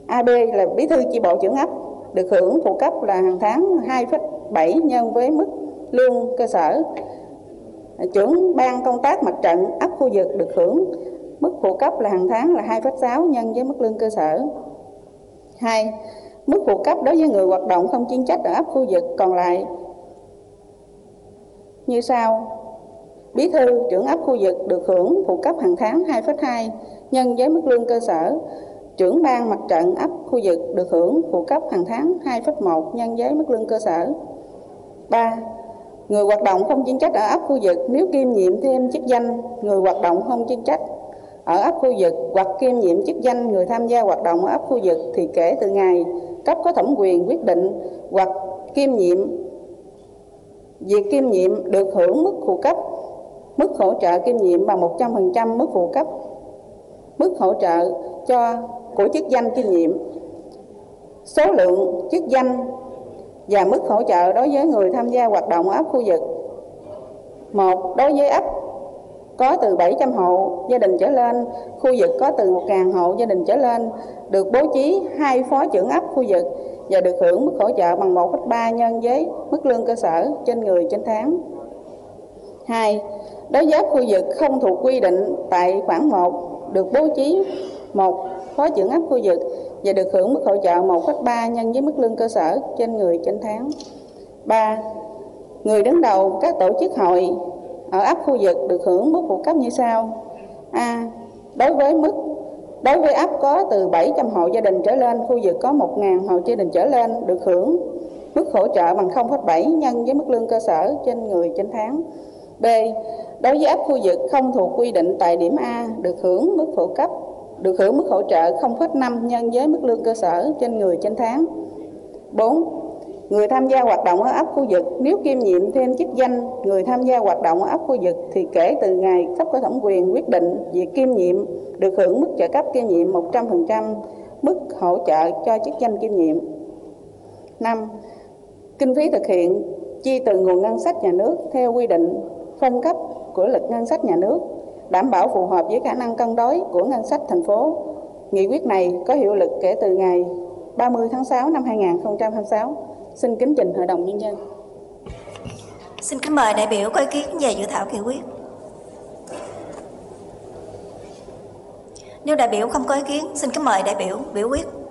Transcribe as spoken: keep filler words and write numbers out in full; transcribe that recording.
a bê là bí thư chi bộ trưởng ấp được hưởng phụ cấp là hàng tháng hai phẩy bảy nhân với mức lương cơ sở. Trưởng ban công tác mặt trận ấp khu vực được hưởng mức phụ cấp là hàng tháng là hai phẩy sáu nhân với mức lương cơ sở. hai. Mức phụ cấp đối với người hoạt động không chuyên trách ở ấp khu vực còn lại như sau. Bí thư trưởng ấp khu vực được hưởng phụ cấp hàng tháng hai phẩy hai nhân với mức lương cơ sở. Trưởng ban mặt trận ấp khu vực được hưởng phụ cấp hàng tháng hai phẩy một nhân với mức lương cơ sở. ba. Người hoạt động không chuyên trách ở ấp khu vực nếu kiêm nhiệm thêm chức danh người hoạt động không chuyên trách ở ấp khu vực hoặc kiêm nhiệm chức danh người tham gia hoạt động ở ấp khu vực thì kể từ ngày cấp có thẩm quyền quyết định hoặc kiêm nhiệm việc kiêm nhiệm được hưởng mức phụ cấp, mức hỗ trợ kiêm nhiệm bằng một trăm phần trăm mức phụ cấp, mức hỗ trợ cho của chức danh kiêm nhiệm. Số lượng chức danh và mức hỗ trợ đối với người tham gia hoạt động ở ấp khu vực. một. Đối với ấp có từ bảy trăm hộ gia đình trở lên, khu vực có từ một nghìn hộ gia đình trở lên, được bố trí hai phó trưởng ấp khu vực và được hưởng mức hỗ trợ bằng một phẩy ba nhân với mức lương cơ sở trên người trên tháng. hai. Đối với ấp khu vực không thuộc quy định tại khoản một, được bố trí một phó trưởng ấp khu vực và được hưởng mức hỗ trợ một phẩy ba nhân với mức lương cơ sở trên người trên tháng. ba. Người đứng đầu các tổ chức hội ở ấp khu vực được hưởng mức phụ cấp như sau. A. Đối với mức đối với ấp có từ bảy trăm hộ gia đình trở lên, khu vực có một nghìn hộ gia đình trở lên, được hưởng mức hỗ trợ bằng không phẩy bảy nhân với mức lương cơ sở trên người trên tháng. B. Đối với ấp khu vực không thuộc quy định tại điểm A, được hưởng mức phụ cấp được hưởng mức hỗ trợ không phẩy năm nhân với mức lương cơ sở trên người trên tháng. bốn. Người tham gia hoạt động ở ấp khu vực nếu kiêm nhiệm thêm chức danh người tham gia hoạt động ở ấp khu vực thì kể từ ngày cấp có thẩm quyền quyết định việc kiêm nhiệm được hưởng mức trợ cấp kiêm nhiệm một trăm phần trăm mức hỗ trợ cho chức danh kiêm nhiệm. năm. Kinh phí thực hiện chi từ nguồn ngân sách nhà nước theo quy định phân cấp của luật ngân sách nhà nước, đảm bảo phù hợp với khả năng cân đối của ngân sách thành phố. Nghị quyết này có hiệu lực kể từ ngày ba mươi tháng sáu năm hai nghìn không trăm hai mươi sáu. Xin kính trình Hội đồng Nhân dân. Xin kính mời đại biểu có ý kiến về dự thảo nghị quyết. Nếu đại biểu không có ý kiến, xin kính mời đại biểu biểu quyết.